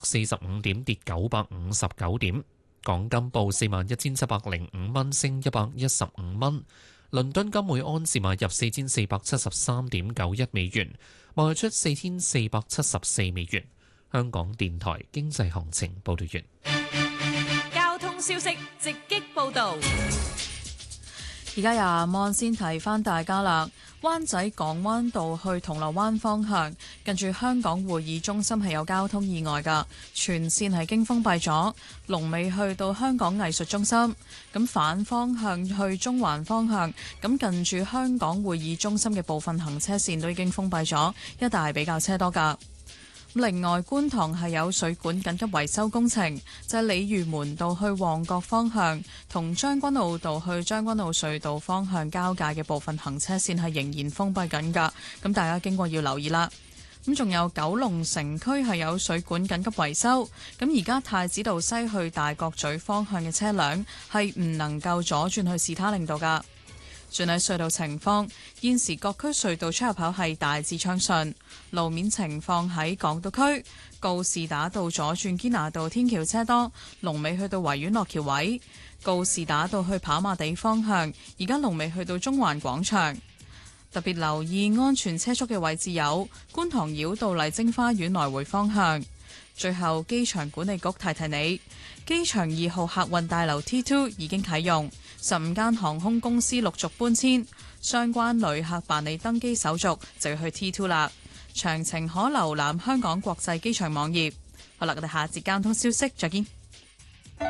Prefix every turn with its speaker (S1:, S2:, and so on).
S1: 45點，跌959點。港金報41,705蚊，升115蚊。倫敦金每安士買入4473.91美元，賣出4474美元。香港電台經濟行情報道完。
S2: 交通消息直擊報道。
S3: 而家由阿望先提翻大家啦。灣仔港灣道去銅鑼灣方向，近住香港會議中心係有交通意外㗎，全線係經封閉咗。龍尾去到香港藝術中心，咁反方向去中環方向，咁近住香港會議中心嘅部分行車線都已經封閉咗，一帶係比較車多㗎。另外，觀塘係有水管緊急維修工程，就係鯉魚門道去旺角方向同將軍澳道去將軍澳隧道方向交界嘅部分行車線係仍然封閉緊㗎，咁大家經過要留意啦。咁仲有九龍城區係有水管緊急維修，咁而家太子道西去大角咀方向嘅車輛係唔能夠左轉去士他令道㗎。轉喺隧道情況，現時各區隧道出入口係大致暢順。路面情況喺港島區，告士打道左轉堅拿道天橋車多，龍尾去到維園落橋位；告士打道去跑馬地方向，而家龍尾去到中環廣場。特別留意安全車速嘅位置有觀塘繞道麗晶花園來回方向。最後，機場管理局提提你，機場2號客運大樓 T2 已經啟用，15間航空公司陸續搬遷，相關旅客辦理登機手續就要去 T2 啦。詳情可瀏覽香港國際機場網頁。好啦，我哋下節交通消息再見。